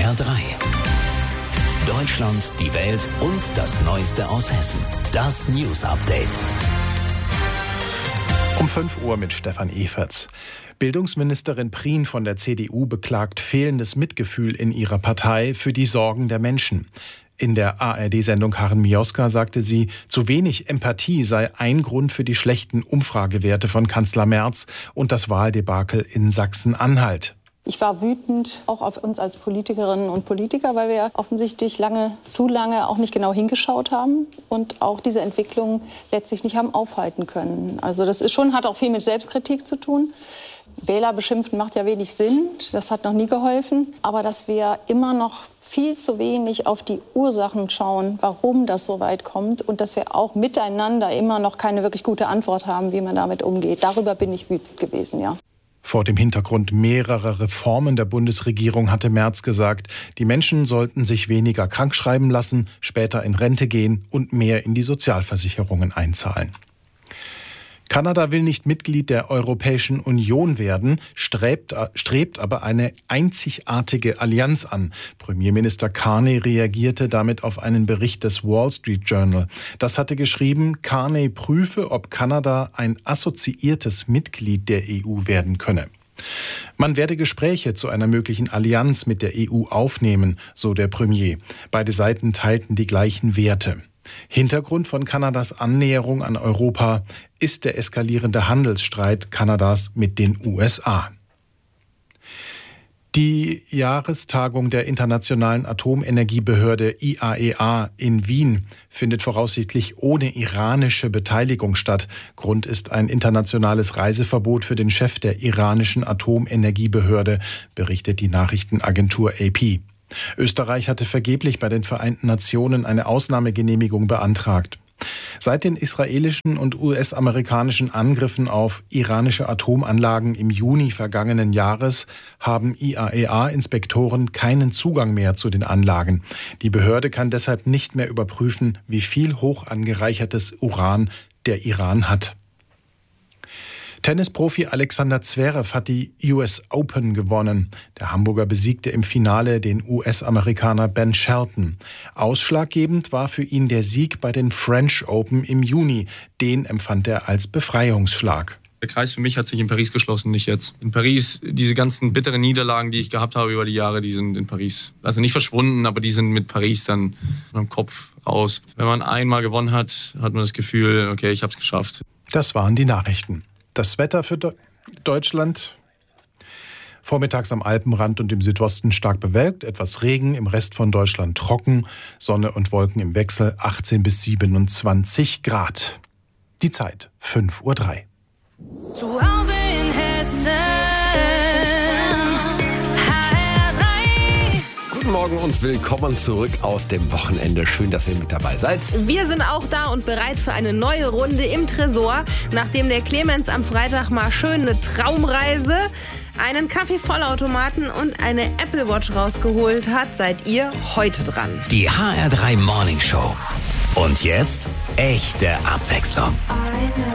HR3. Deutschland, die Welt und das Neueste aus Hessen. Das News Update. Um 5 Uhr mit Stefan Everts. Bildungsministerin Prien von der CDU beklagt fehlendes Mitgefühl in ihrer Partei für die Sorgen der Menschen. In der ARD-Sendung Karen Mioska sagte sie, zu wenig Empathie sei ein Grund für die schlechten Umfragewerte von Kanzler Merz und das Wahldebakel in Sachsen-Anhalt. Ich war wütend auch auf uns als Politikerinnen und Politiker, weil wir offensichtlich zu lange auch nicht genau hingeschaut haben und auch diese Entwicklung letztlich nicht haben aufhalten können. Also das hat auch viel mit Selbstkritik zu tun. Wähler beschimpfen macht ja wenig Sinn, das hat noch nie geholfen. Aber dass wir immer noch viel zu wenig auf die Ursachen schauen, warum das so weit kommt und dass wir auch miteinander immer noch keine wirklich gute Antwort haben, wie man damit umgeht. Darüber bin ich wütend gewesen, ja. Vor dem Hintergrund mehrerer Reformen der Bundesregierung hatte Merz gesagt, die Menschen sollten sich weniger krankschreiben lassen, später in Rente gehen und mehr in die Sozialversicherungen einzahlen. Kanada will nicht Mitglied der Europäischen Union werden, strebt aber eine einzigartige Allianz an. Premierminister Carney reagierte damit auf einen Bericht des Wall Street Journal. Das hatte geschrieben, Carney prüfe, ob Kanada ein assoziiertes Mitglied der EU werden könne. Man werde Gespräche zu einer möglichen Allianz mit der EU aufnehmen, so der Premier. Beide Seiten teilten die gleichen Werte. Hintergrund von Kanadas Annäherung an Europa ist der eskalierende Handelsstreit Kanadas mit den USA. Die Jahrestagung der Internationalen Atomenergiebehörde IAEA in Wien findet voraussichtlich ohne iranische Beteiligung statt. Grund ist ein internationales Reiseverbot für den Chef der iranischen Atomenergiebehörde, berichtet die Nachrichtenagentur AP. Österreich hatte vergeblich bei den Vereinten Nationen eine Ausnahmegenehmigung beantragt. Seit den israelischen und US-amerikanischen Angriffen auf iranische Atomanlagen im Juni vergangenen Jahres haben IAEA-Inspektoren keinen Zugang mehr zu den Anlagen. Die Behörde kann deshalb nicht mehr überprüfen, wie viel hoch angereichertes Uran der Iran hat. Tennisprofi Alexander Zverev hat die US Open gewonnen. Der Hamburger besiegte im Finale den US-Amerikaner Ben Shelton. Ausschlaggebend war für ihn der Sieg bei den French Open im Juni. Den empfand er als Befreiungsschlag. Der Kreis für mich hat sich in Paris geschlossen, nicht jetzt. In Paris, diese ganzen bitteren Niederlagen, die ich gehabt habe über die Jahre, die sind in Paris. Also nicht verschwunden, aber die sind mit Paris dann im Kopf raus. Wenn man einmal gewonnen hat, hat man das Gefühl, okay, ich habe es geschafft. Das waren die Nachrichten. Das Wetter für Deutschland: vormittags am Alpenrand und im Südosten stark bewölkt, etwas Regen, im Rest von Deutschland trocken, Sonne und Wolken im Wechsel, 18 bis 27 Grad. Die Zeit 5:03 Uhr. Zu Hause in Hessen. Guten Morgen und willkommen zurück aus dem Wochenende. Schön, dass ihr mit dabei seid. Wir sind auch da und bereit für eine neue Runde im Tresor. Nachdem der Clemens am Freitag mal schön eine Traumreise, einen Kaffee-Vollautomaten und eine Apple Watch rausgeholt hat, seid ihr heute dran. Die HR3 Morning Show. Und jetzt echte Abwechslung.